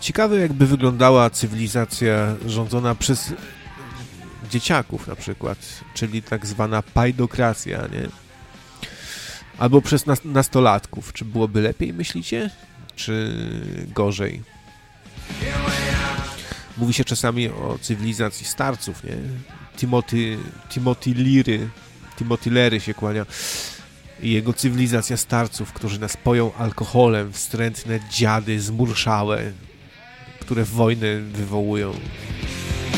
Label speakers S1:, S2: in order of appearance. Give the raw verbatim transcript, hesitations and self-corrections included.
S1: Ciekawe, jakby wyglądała cywilizacja rządzona przez dzieciaków na przykład, czyli tak zwana pajdokracja, nie? Albo przez nas- nastolatków. Czy byłoby lepiej, myślicie? Czy gorzej? Mówi się czasami o cywilizacji starców, nie? Timothy, Timothy Leary, Timothy Leary się kłania. I jego cywilizacja starców, którzy nas poją alkoholem, wstrętne dziady zmurszałe, które wojny wywołują.